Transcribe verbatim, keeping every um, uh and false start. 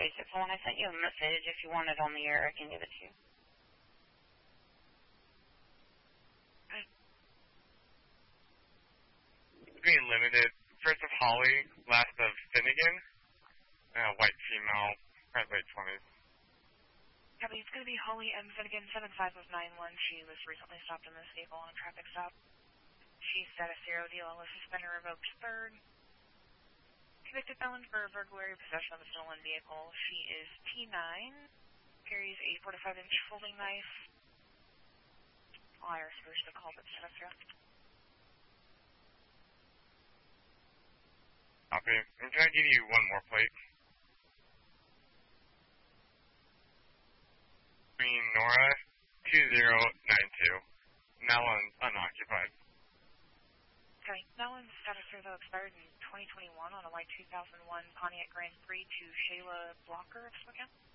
basic phone. I sent you a message. If you want it on the air, I can give it to you. Green Limited, first of Holly, last of Finnegan, uh, white female, probably late twenties. Copy, it's going to be Holly M. Finnegan, seven five of nine one. She was recently stopped in this vehicle on a traffic stop. She's status zero, D L with suspender revoked third. Convicted felon for burglary, possession of a stolen vehicle. She is T nine, carries a four to five inch folding knife. Liar, supposed to call it status zero. Copy. And can I give you one more plate? Green Nora, two zero nine two. Now un unoccupied. Okay, now in status zero expired in twenty twenty-one on a white two thousand one Pontiac Grand Prix to Shayla Blocker of Spokane.